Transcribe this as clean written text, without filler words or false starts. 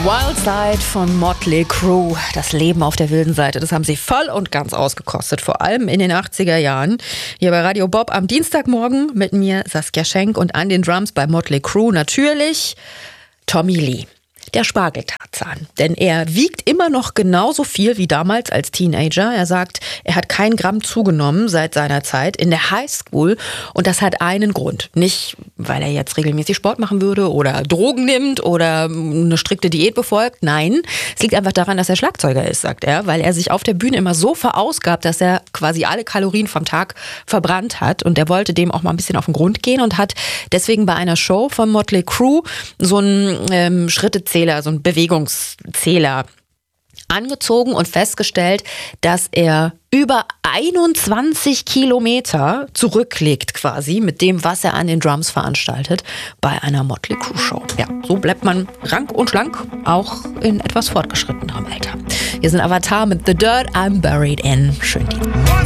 Wild Side von Motley Crue. Das Leben auf der wilden Seite, das haben sie voll und ganz ausgekostet. Vor allem in den 80er Jahren. Hier bei Radio Bob am Dienstagmorgen mit mir Saskia Schenk und an den Drums bei Motley Crue natürlich Tommy Lee. Der Spargeltarzan. Denn er wiegt immer noch genauso viel wie damals als Teenager. Er sagt, er hat kein Gramm zugenommen seit seiner Zeit in der Highschool. Und das hat einen Grund. Nicht, weil er jetzt regelmäßig Sport machen würde oder Drogen nimmt oder eine strikte Diät befolgt. Nein, es liegt einfach daran, dass er Schlagzeuger ist, sagt er. Weil er sich auf der Bühne immer so verausgabt, dass er quasi alle Kalorien vom Tag verbrannt hat. Und er wollte dem auch mal ein bisschen auf den Grund gehen und hat deswegen bei einer Show von Motley Crue so einen Schrittezähler, so einen Bewegungszähler angezogen und festgestellt, dass er über 21 Kilometer zurücklegt quasi mit dem, was er an den Drums veranstaltet bei einer Motley Crue Show. Ja, so bleibt man rank und schlank, auch in etwas fortgeschrittenerem Alter. Hier sind Avatar mit The Dirt I'm Buried In. Schön.